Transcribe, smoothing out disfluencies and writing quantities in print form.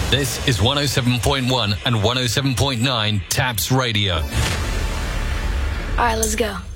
This is 107.1 and 107.9 Taps Radio. All right, let's go.